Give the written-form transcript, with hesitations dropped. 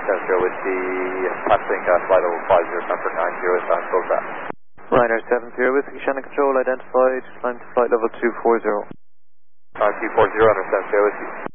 70 Whiskey, passing flight level 50, number 90 is on Photograph. Ryanair 70 Whiskey, Shannon Control identified, climb to flight level 240. 240 under 70 Whiskey.